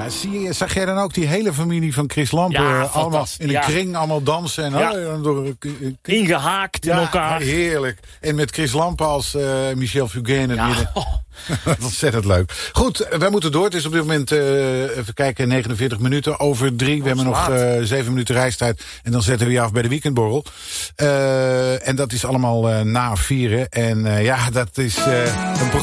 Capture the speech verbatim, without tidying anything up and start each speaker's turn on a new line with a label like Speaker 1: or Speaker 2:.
Speaker 1: Ja, zie je, zag jij dan ook die hele familie van Chris Lampen
Speaker 2: Ja,
Speaker 1: uh, allemaal in een
Speaker 2: ja.
Speaker 1: kring, allemaal dansen en
Speaker 2: Ja.
Speaker 1: uh, door, uh,
Speaker 2: Ingehaakt
Speaker 1: ja,
Speaker 2: in elkaar.
Speaker 1: Heerlijk. En met Chris Lampen als uh, Michel Fugain.
Speaker 2: Ja.
Speaker 1: Die de... Ontzettend leuk. Goed, wij moeten door. Het is op dit moment, uh, even kijken, negenenveertig minuten over drie. We hebben nog uh, zeven minuten reistijd. En dan zetten we je af bij de weekendborrel. Uh, en dat is allemaal uh, na vieren. En uh, ja, dat is uh, een programma.